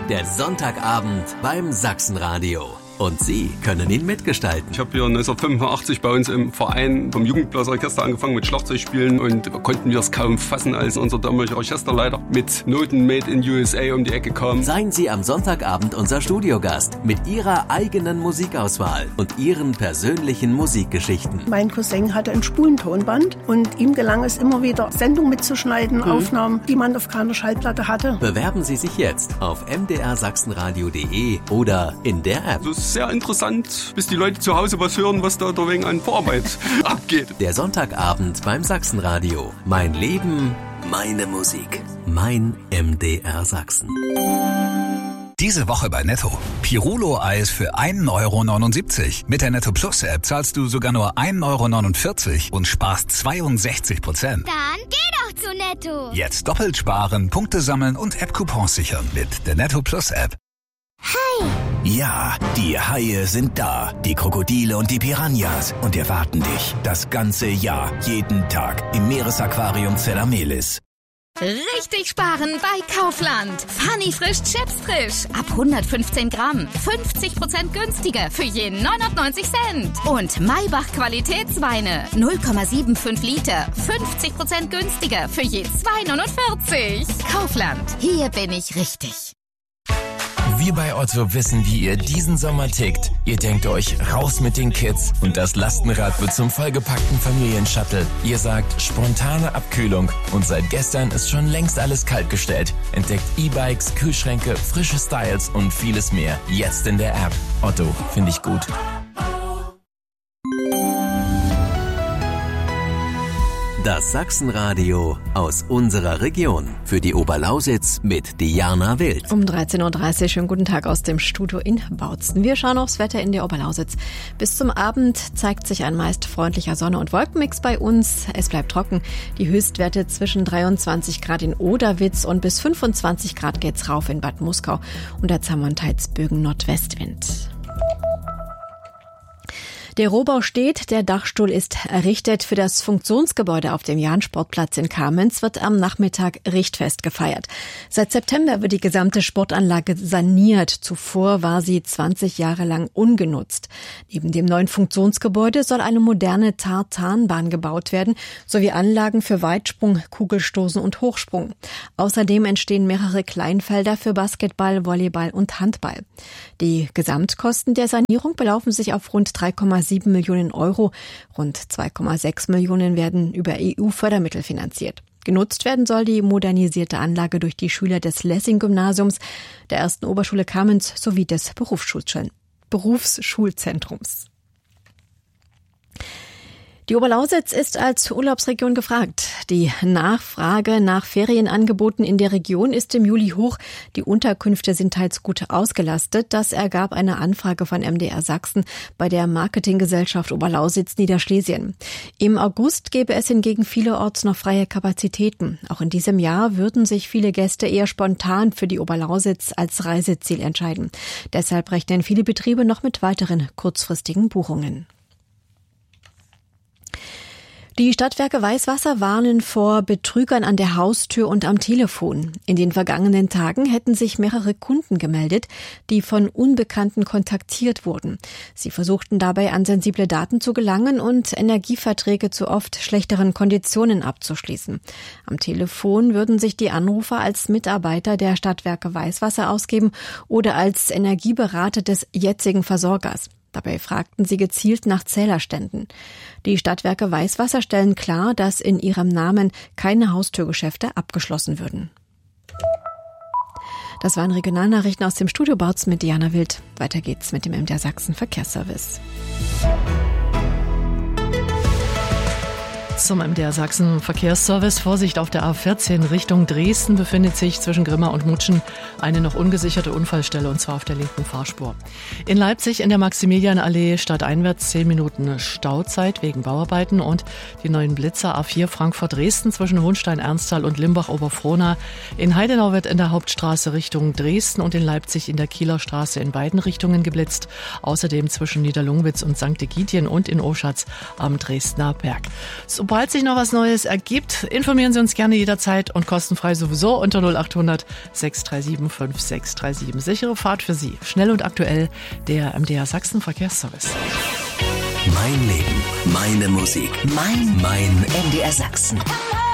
der Sonntagabend beim Sachsenradio. Und Sie können ihn mitgestalten. Ich habe hier 1985 bei uns im Verein vom Jugendblasorchester angefangen mit Schlagzeugspielen und konnten wir es kaum fassen, als unser damaliger Orchesterleiter mit Noten Made in USA um die Ecke kam. Seien Sie am Sonntagabend unser Studiogast mit Ihrer eigenen Musikauswahl und Ihren persönlichen Musikgeschichten. Mein Cousin hatte ein Spulentonband und ihm gelang es immer wieder, Sendungen mitzuschneiden, Aufnahmen, die man auf keiner Schallplatte hatte. Bewerben Sie sich jetzt auf mdrsachsenradio.de oder in der App. Das ist sehr interessant, bis die Leute zu Hause was hören, was da wegen an Vorarbeit abgeht. Der Sonntagabend beim Sachsenradio. Mein Leben, meine Musik. Mein MDR Sachsen. Diese Woche bei Netto. Pirulo-Eis für 1,79 €. Mit der Netto Plus App zahlst du sogar nur 1,49 € und sparst 62%. Dann geh doch zu Netto. Jetzt doppelt sparen, Punkte sammeln und App-Coupons sichern mit der Netto Plus App. Hi. Ja, die Haie sind da, die Krokodile und die Piranhas und erwarten dich das ganze Jahr, jeden Tag im Meeresaquarium Zellamelis. Richtig sparen bei Kaufland. Funny frisch Chips frisch. Ab 115 Gramm. 50% günstiger für je 99 Cent. Und Maybach Qualitätsweine. 0,75 Liter. 50% günstiger für je 2,49. Kaufland. Hier bin ich richtig. Wir bei Otto wissen, wie ihr diesen Sommer tickt. Ihr denkt euch, raus mit den Kids und das Lastenrad wird zum vollgepackten Familienshuttle. Ihr sagt, spontane Abkühlung und seit gestern ist schon längst alles kaltgestellt. Entdeckt E-Bikes, Kühlschränke, frische Styles und vieles mehr. Jetzt in der App. Otto, finde ich gut. Das Sachsenradio aus unserer Region. Für die Oberlausitz mit Diana Wild. Um 13.30 Uhr, schönen guten Tag aus dem Studio in Bautzen. Wir schauen aufs Wetter in der Oberlausitz. Bis zum Abend zeigt sich ein meist freundlicher Sonne- und Wolkenmix bei uns. Es bleibt trocken. Die Höchstwerte zwischen 23 Grad in Oderwitz und bis 25 Grad geht's rauf in Bad Muskau. Und der Zamonteitsbögen Nordwestwind. Der Rohbau steht, der Dachstuhl ist errichtet. Für das Funktionsgebäude auf dem Jahn-Sportplatz in Kamenz wird am Nachmittag Richtfest gefeiert. Seit September wird die gesamte Sportanlage saniert. Zuvor war sie 20 Jahre lang ungenutzt. Neben dem neuen Funktionsgebäude soll eine moderne Tartanbahn gebaut werden, sowie Anlagen für Weitsprung, Kugelstoßen und Hochsprung. Außerdem entstehen mehrere Kleinfelder für Basketball, Volleyball und Handball. Die Gesamtkosten der Sanierung belaufen sich auf rund 3,7 Millionen Euro. Rund 2,6 Millionen werden über EU-Fördermittel finanziert. Genutzt werden soll die modernisierte Anlage durch die Schüler des Lessing-Gymnasiums, der ersten Oberschule Kamenz sowie des Berufsschulzentrums. Die Oberlausitz ist als Urlaubsregion gefragt. Die Nachfrage nach Ferienangeboten in der Region ist im Juli hoch. Die Unterkünfte sind teils gut ausgelastet. Das ergab eine Anfrage von MDR Sachsen bei der Marketinggesellschaft Oberlausitz Niederschlesien. Im August gäbe es hingegen vielerorts noch freie Kapazitäten. Auch in diesem Jahr würden sich viele Gäste eher spontan für die Oberlausitz als Reiseziel entscheiden. Deshalb rechnen viele Betriebe noch mit weiteren kurzfristigen Buchungen. Die Stadtwerke Weißwasser warnen vor Betrügern an der Haustür und am Telefon. In den vergangenen Tagen hätten sich mehrere Kunden gemeldet, die von Unbekannten kontaktiert wurden. Sie versuchten dabei an sensible Daten zu gelangen und Energieverträge zu oft schlechteren Konditionen abzuschließen. Am Telefon würden sich die Anrufer als Mitarbeiter der Stadtwerke Weißwasser ausgeben oder als Energieberater des jetzigen Versorgers. Dabei fragten sie gezielt nach Zählerständen. Die Stadtwerke Weißwasser stellen klar, dass in ihrem Namen keine Haustürgeschäfte abgeschlossen würden. Das waren Regionalnachrichten aus dem Studio Bautzen mit Diana Wild. Weiter geht's mit dem MDR Sachsen Verkehrsservice. Zum MDR Sachsen Verkehrsservice. Vorsicht auf der A14 Richtung Dresden befindet sich zwischen Grimma und Mutschen eine noch ungesicherte Unfallstelle, und zwar auf der linken Fahrspur. In Leipzig in der Maximilianallee stadteinwärts 10 Minuten Stauzeit wegen Bauarbeiten, und die neuen Blitzer A4 Frankfurt-Dresden zwischen Hohenstein-Ernsthal und Limbach-Oberfrohna. In Heidenau wird in der Hauptstraße Richtung Dresden und in Leipzig in der Kieler Straße in beiden Richtungen geblitzt. Außerdem zwischen Niederlungwitz und St. Egidien und in Oschatz am Dresdner Berg. Das sobald sich noch was Neues ergibt, informieren Sie uns gerne jederzeit und kostenfrei sowieso unter 0800 637 5637. Sichere Fahrt für Sie. Schnell und aktuell, der MDR Sachsen Verkehrsservice. Mein Leben, meine Musik, mein MDR Sachsen.